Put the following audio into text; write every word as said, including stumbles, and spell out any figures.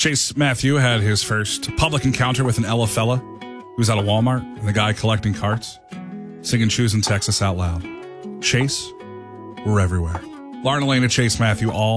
Chase Matthew had his first public encounter with an Ella fella who was at a Walmart, and the guy collecting carts, singing Choosing Texas out loud. Chase, we're everywhere. Lauren Elena, Chase Matthew, all